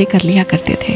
बातें कर लिया करते थे।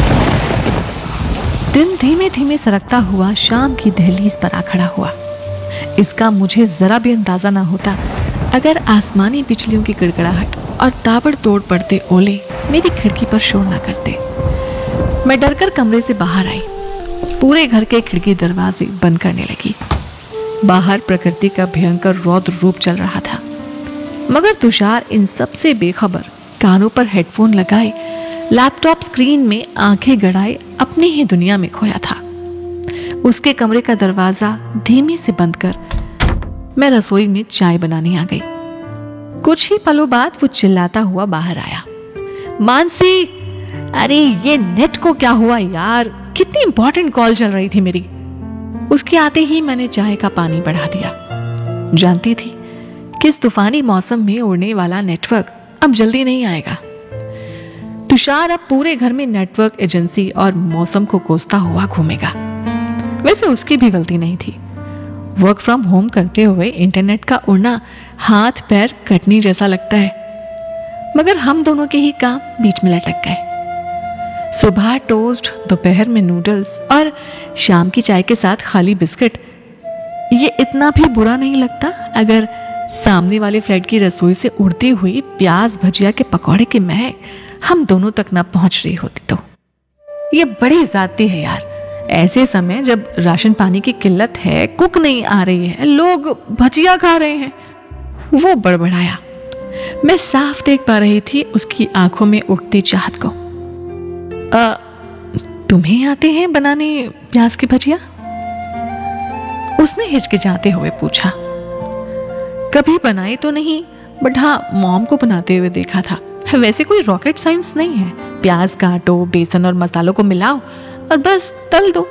दिन धीमे धीमे सरकता हुआ शाम की दहलीज पर आ खड़ा हुआ। इसका मुझे जरा भी अंदाजा ना होता अगर आसमानी बिजलियों की गड़गड़ाहट और ताबड़तोड़ पड़ते ओले मेरी खिड़की पर शोर ना करते। मैं डरकर कमरे से बाहर आई, पूरे घर के खिड़की दरवाजे बंद करने लगी। बाहर प्रकृति का भयंकर रौद्र रूप चल रहा था, मगर तुषार इन सब से बेखबर कानों पर हेडफोन लगाए लैपटॉप स्क्रीन में आंखें गड़ाए अपनी ही दुनिया में खोया था। उसके कमरे का दरवाजा धीमे से बंद कर मैं रसोई में चाय बनाने आ गई। कुछ ही पलों बाद वो चिल्लाता हुआ बाहर आया, मानसी, अरे ये नेट को क्या हुआ यार, कितनी इंपॉर्टेंट कॉल चल रही थी मेरी। उसके आते ही मैंने चाय का पानी बढ़ा दिया। जानती थी कि इस तूफानी मौसम में उड़ने वाला नेटवर्क अब जल्दी नहीं आएगा। तुषार अब पूरे घर में नेटवर्क एजेंसी और मौसम को कोसता हुआ घूमेगा। वैसे उसकी भी गलती नहीं थी। वर्क फ्रॉम होम करते हुए इंटरनेट का उड़ना हाथ पैर कटनी जैसा लगता है, मगर हम दोनों के ही काम बीच में लटक गए। सुबह टोस्ट, दोपहर में नूडल्स और शाम की चाय के साथ खाली बिस्किट। ये इतना भी बुरा नहीं लगता अगर सामने वाले फ्लैट की रसोई से उड़ती हुई प्याज भजिया के पकौड़े की महक हम दोनों तक ना पहुंच रही होती तो। ये बड़ी ज्यादती है यार। ऐसे समय जब राशन पानी की किल्लत है, कुक नहीं आ रही है, लोग भजिया खा रहे हैं। वो बड़बड़ाया। मैं साफ देख पा रही थी उसकी आंखों में उठती चाहत को। तुम्हें आते हैं बनाने प्याज की भजिया? उसने हिचकिचाते हुए पूछा। कभी बनाई तो नहीं, बट हाँ मॉम को बनाते हुए देखा था। वैसे कोई रॉकेट साइंस नहीं है। प्याज काटो, बेसन और मसालों को मिलाओ और बस तल दो।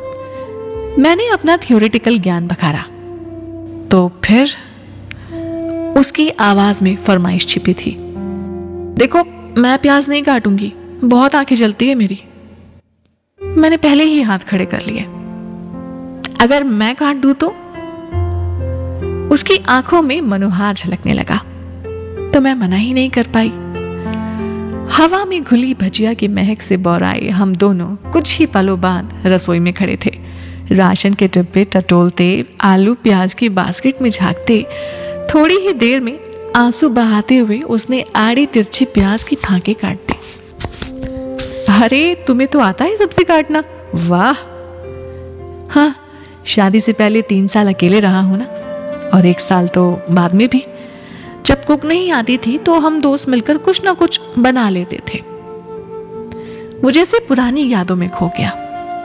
मैंने अपना थियोरेटिकल ज्ञान बखारा। तो फिर उसकी आवाज में फरमाइश छिपी थी। देखो, मैं प्याज नहीं काटूंगी, बहुत आंखें जलती है मेरी। मैंने पहले ही हाथ खड़े कर लिए। अगर मैं काट दूं तो? उसकी आंखों में मनोहार झलकने लगा, तो मैं मना ही नहीं कर पाई। हवा में घुली भजिया की महक से बौराए हम दोनों कुछ ही पलों बाद रसोई में खड़े थे। राशन के डिब्बे टटोलते, आलू प्याज की बास्केट में झांकते। थोड़ी ही देर में आंसू बहाते हुए उसने आड़ी तिरछी प्याज की फांके काट दी। अरे तुम्हें तो आता है सब्जी काटना, वाह। हाँ, शादी से पहले 3 साल अकेले रहा हूं ना, और 1 साल तो बाद में भी। जब कुक नहीं आती थी तो हम दोस्त मिलकर कुछ ना कुछ बना लेते थे। वो जैसे पुरानी यादों में खो गया।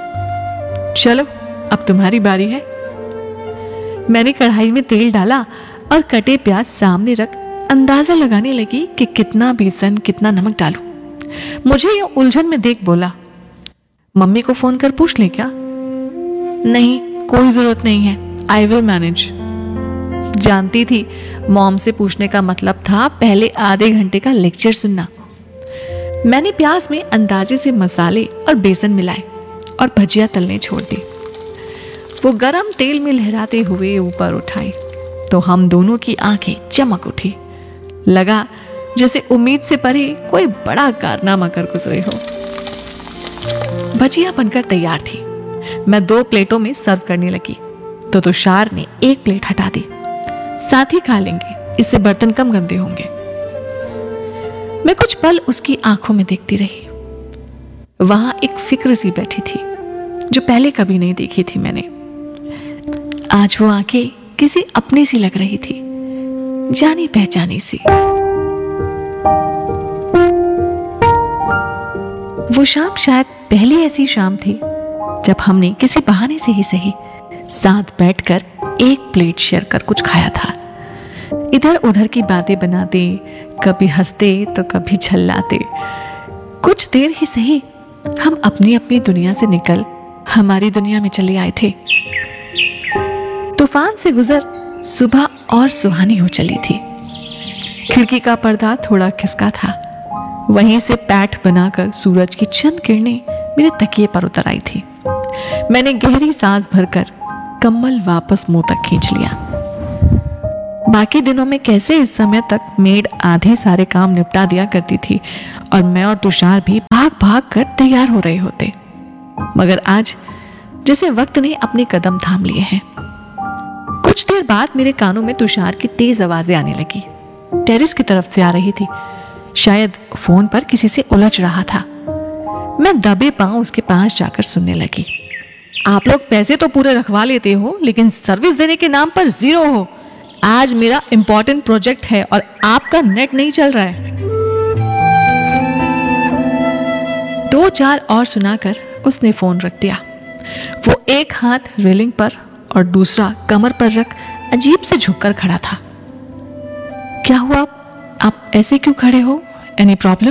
चलो अब तुम्हारी बारी है। मैंने कढ़ाई में तेल डाला और कटे प्याज सामने रख अंदाजा लगाने लगी कि कितना बेसन, कितना नमक डालूं। मुझे ये उलझन में देख बोला, मम्मी को फोन कर पूछ ले क्या? नहीं, कोई जरूरत नहीं है, आई विल मैनेज। जानती थी मॉम से पूछने का मतलब था पहले आधे घंटे का लेक्चर सुनना। मैंने प्याज में अंदाजे से मसाले और बेसन मिलाए और भजिया तलने छोड़ दी। वो गरम तेल में लहराते हुए ऊपर उठाई तो हम दोनों की आंखें चमक उठी। लगा जैसे उम्मीद से परे कोई बड़ा कारनामा कर गुजरे हो। भजिया बनकर तैयार थी। मैं 2 प्लेटों में सर्व करने लगी तो तुषार ने 1 प्लेट हटा दी। साथ ही खा लेंगे, इससे बर्तन कम गंदे होंगे। मैं कुछ पल उसकी आंखों में देखती रही। वहां एक फिक्र सी बैठी थी जो पहले कभी नहीं देखी थी मैंने। आज वो आंखें किसी अपनी सी लग रही थी, जानी पहचानी सी। वो शाम शायद पहली ऐसी शाम थी जब हमने किसी बहाने से ही सही साथ बैठकर 1 प्लेट शेयर कर कुछ खाया था। इधर उधर की बातें बनाते, कभी हंसते तो कभी झल्लाते। कुछ देर ही सही हम अपनी अपनी दुनिया से निकल हमारी दुनिया में चले आए थे। तूफान से गुजर सुबह और सुहानी हो चली थी। खिड़की का पर्दा थोड़ा खिसका था। वहीं से पैठ बनाकर सूरज की चंद किरणें मेरे तकिए पर उतर आई थी। मैंने गहरी सांस भरकर कम्बल वापस मुंह तक खींच लिया। बाकी दिनों में कैसे इस समय तक मेड आधे सारे काम निपटा दिया करती थी और मैं और तुषार भी भाग भाग कर तैयार हो रहे होते, मगर आज जैसे वक्त ने अपने कदम थाम लिए हैं। कुछ देर बाद मेरे कानों में तुषार की तेज आवाजें आने लगी। टेरेस की तरफ से आ रही थी। शायद फोन पर किसी से उलझ रहा था। मैं दबे पांव उसके पास जाकर सुनने लगी। आप लोग पैसे तो पूरे रखवा लेते हो, लेकिन सर्विस देने के नाम पर जीरो हो। आज मेरा इंपॉर्टेंट प्रोजेक्ट है और आपका नेट नहीं चल रहा है। दो चार और सुनाकर उसने फोन रख दिया। वो एक हाथ रेलिंग पर और दूसरा कमर पर रख अजीब से झुककर खड़ा था। क्या हुआ? आप ऐसे क्यों खड़े हो? Any problem?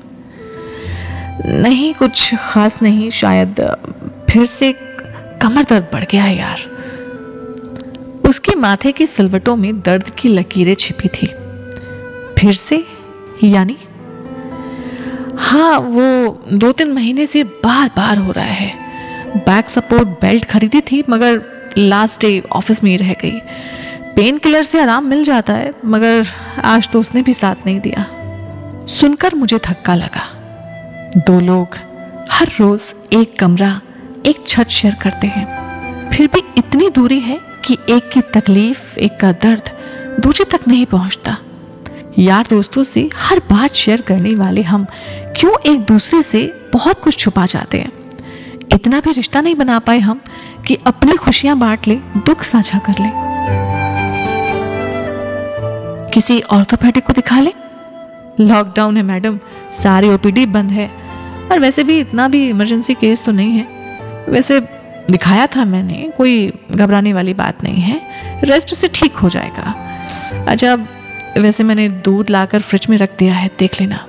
नहीं, कुछ खास नहीं, शायद फिर से कमर दर्द बढ़ गया है यार। उसके माथे की सिलवटों में दर्द की लकीरें छिपी थी। फिर से? यानी? हाँ, वो 2-3 महीने से बार बार हो रहा है। बैक सपोर्ट बेल्ट खरीदी थी, मगर लास्ट डे ऑफिस में ही रह गई। पेन किलर से आराम मिल जाता है, मगर आज तो उसने भी साथ नहीं दिया। सुनकर मुझे धक्का लगा। 2 लोग हर रोज एक कमरा, एक छत शेयर करते हैं, फिर भी इतनी दूरी है कि एक की तकलीफ, एक का दर्द दूसरे तक नहीं पहुंचता। यार दोस्तों से हर बात शेयर करने वाले हम क्यों एक दूसरे से बहुत कुछ छुपा जाते हैं? इतना भी रिश्ता नहीं बना पाए हम कि अपनी खुशियां बांट ले, दुख साझा कर ले। किसी ऑर्थोपेडिक को दिखा ले। लॉकडाउन है मैडम, सारी ओपीडी बंद है, और वैसे भी इतना भी इमरजेंसी केस तो नहीं है। वैसे दिखाया था मैंने, कोई घबराने वाली बात नहीं है, रेस्ट से ठीक हो जाएगा। अच्छा, वैसे मैंने दूध लाकर फ्रिज में रख दिया है, देख लेना।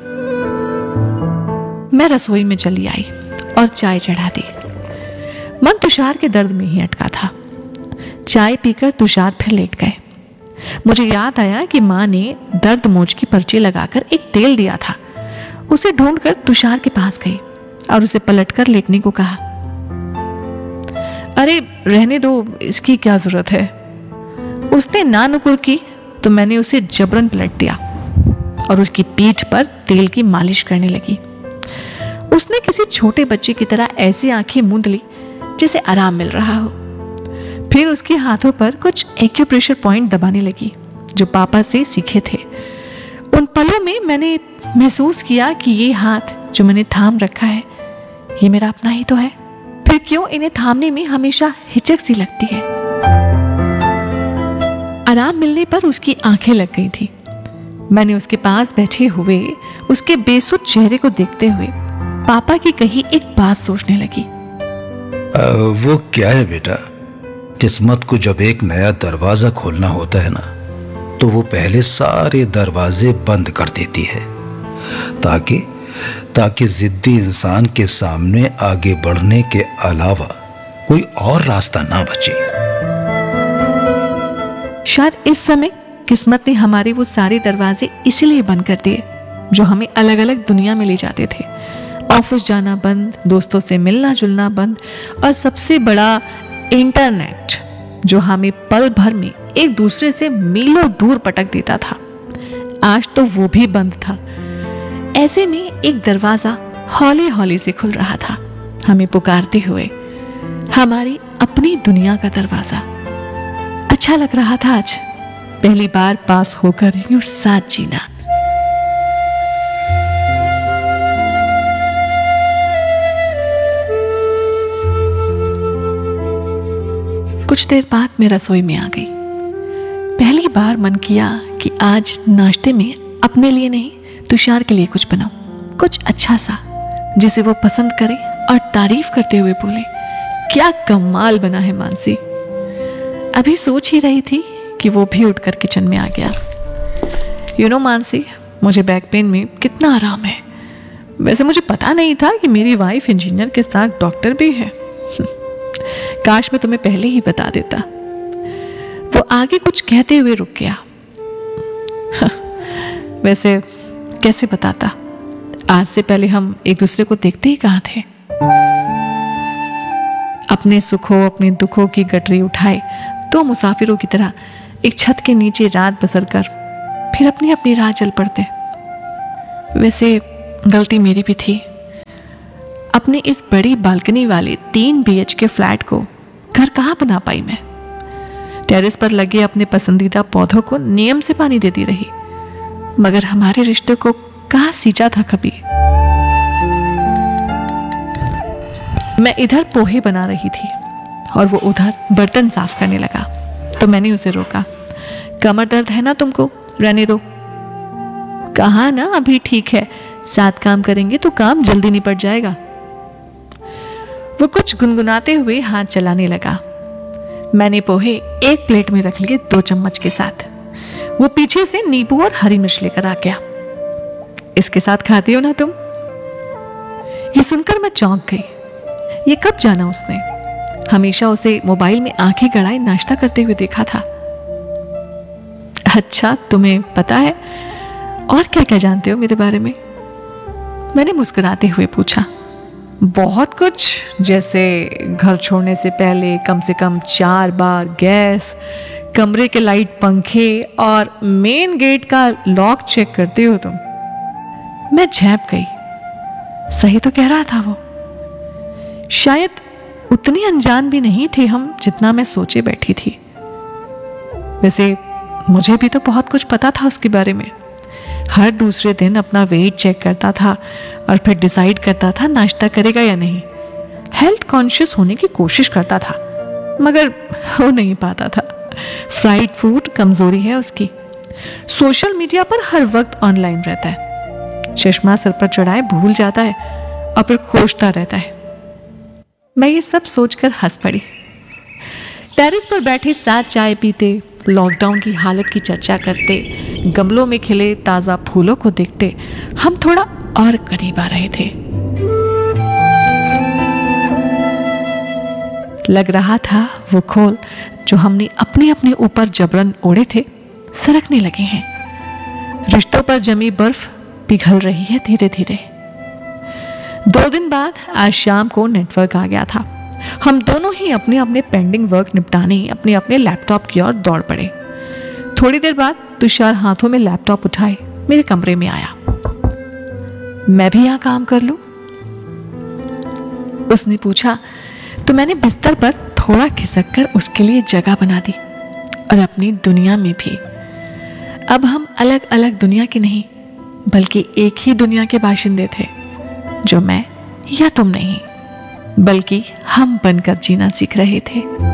मैं रसोई में चली आई और चाय चढ़ा दी। मन तुषार के दर्द में ही अटका था। चाय पीकर तुषार फिर लेट गए। मुझे याद आया कि माँ ने दर्द मोच की पर्ची लगाकर एक तेल दिया था। उसे ढूंढकर तुषार के पास गई और उसे पलटकर लेटने को कहा। अरे रहने दो, इसकी क्या जरूरत है। उसने ना नुकुर की तो मैंने उसे जबरन पलट दिया और उसकी पीठ पर तेल की मालिश करने लगी। उसने किसी छोटे बच्चे की तरह ऐसी आंखें मूंद ली जैसे आराम मिल रहा हो। फिर उसके हाथों पर कुछ एक्यूप्रेशर पॉइंट दबाने लगी जो पापा से सीखे थे। उन पलों में मैंने महसूस किया कि ये हाथ जो मैंने थाम रखा है, ये मेरा अपना ही तो है। फिर क्यों इन्हें थामने में हमेशा हिचक सी लगती है। आराम मिलने पर उसकी आंखें लग गई थी। मैंने उसके पास बैठे हुए उसके बेसुध चेहरे को देखते हुए पापा की कही एक बात सोचने लगी। वो क्या है बेटा, किस्मत को जब एक नया दरवाजा खोलना होता है ना, तो वो पहले सारे दरवाजे बंद कर देती है ताकि जिद्दी इंसान के सामने आगे बढ़ने के अलावा कोई और रास्ता ना बचे। शायद इस समय किस्मत ने हमारे वो सारे दरवाजे इसीलिए बंद कर दिए जो हमें अलग अलग दुनिया में ले जाते थे। ऑफिस जाना बंद, दोस्तों से मिलना जुलना बंद, और सबसे बड़ा इंटरनेट जो हमें पल भर में एक दूसरे से मीलों दूर पटक देता था। आज तो वो भी बंद था। ऐसे में एक दरवाजा हौले हौले से खुल रहा था, हमें पुकारते हुए, हमारी अपनी दुनिया का दरवाजा। अच्छा लग रहा था आज पहली बार पास होकर यूं साथ जीना। कुछ देर बाद मैं रसोई में आ गई। पहली बार मन किया कि आज नाश्ते में अपने लिए नहीं, तुषार के लिए कुछ बनाऊं, कुछ अच्छा सा जिसे वो पसंद करे और तारीफ करते हुए बोले, क्या कमाल बना है मानसी। अभी सोच ही रही थी कि वो भी उठकर किचन में आ गया। यू नो मानसी, मुझे बैक पेन में कितना आराम है। वैसे मुझे पता नहीं था कि मेरी वाइफ इंजीनियर के साथ डॉक्टर भी है। काश मैं तुम्हें पहले ही बता देता। वो आगे कुछ कहते हुए रुक गया। वैसे कैसे बताता, आज से पहले हम एक दूसरे को देखते ही कहाँ थे। अपने सुखों अपने दुखों की गठरी उठाए 2 मुसाफिरों की तरह एक छत के नीचे रात बसर कर फिर अपनी अपनी राह चल पड़ते। वैसे गलती मेरी भी थी। अपनी इस बड़ी बालकनी वाले 3 BHK फ्लैट को घर कहाँ बना पाई मैं। टेरेस पर लगे अपने पसंदीदा पौधों को नियम से पानी देती रही, मगर हमारे रिश्ते को कहाँ सींचा था कभी। मैं इधर पोहे बना रही थी और वो उधर बर्तन साफ करने लगा, तो मैंने उसे रोका। कमर दर्द है ना तुमको, रहने दो। कहा ना अभी ठीक है, साथ काम करेंगे तो काम जल्दी निपट जाएगा। वो कुछ गुनगुनाते हुए हाथ चलाने लगा। मैंने पोहे एक प्लेट में रख लिए 2 चम्मच के साथ। वो पीछे से नींबू और हरी मिर्च लेकर आ गया। इसके साथ खाती हो ना तुम? ये सुनकर मैं चौंक गई। ये कब जाना उसने? हमेशा उसे मोबाइल में आंखें गड़ाए नाश्ता करते हुए देखा था। अच्छा, तुम्हें पता है? और क्या क्या जानते हो मेरे बारे में? मैंने मुस्कुराते हुए पूछा। बहुत कुछ, जैसे घर छोड़ने से पहले कम से कम 4 बार गैस, कमरे के लाइट, पंखे और मेन गेट का लॉक चेक करते हो तुम। मैं झेप गई। सही तो कह रहा था वो। शायद उतनी अनजान भी नहीं थे हम जितना मैं सोचे बैठी थी। वैसे मुझे भी तो बहुत कुछ पता था उसके बारे में। हर दूसरे दिन अपना वेट चेक करता था और फिर डिसाइड करता था नाश्ता करेगा या नहीं। हेल्थ कॉन्शियस होने की कोशिश करता था, मगर हो नहीं पाता था। फ्राइड फूड कमजोरी है उसकी। सोशल मीडिया पर हर वक्त ऑनलाइन रहता है। चश्मा सर पर चढ़ाए भूल जाता है और फिर खोजता रहता है। मैं ये सब सोचकर हंस पड़ी। टेरेस पर बैठे साथ चाय पीते, लॉकडाउन की हालत की चर्चा करते, गमलों में खिले ताजा फूलों को देखते हम थोड़ा और करीब आ रहे थे। लग रहा था वो खोल जो हमने अपने अपने ऊपर जबरन ओढ़े थे सरकने लगे हैं। रिश्तों पर जमी बर्फ पिघल रही है धीरे धीरे। 2 दिन बाद आज शाम को नेटवर्क आ गया था। हम दोनों ही अपने अपने पेंडिंग वर्क निपटाने अपने अपने लैपटॉप की ओर दौड़ पड़े। थोड़ी देर बाद तुषार हाथों में लैपटॉप उठाए मेरे कमरे में आया। मैं भी यहाँ काम कर लूं? उसने पूछा तो मैंने बिस्तर पर थोड़ा खिसक कर उसके लिए जगह बना दी और अपनी दुनिया में भी। अब हम अलग अलग दुनिया के नहीं, बल्कि एक ही दुनिया के बाशिंदे थे, जो मैं या तुम नहीं, बल्कि हम बनकर जीना सीख रहे थे।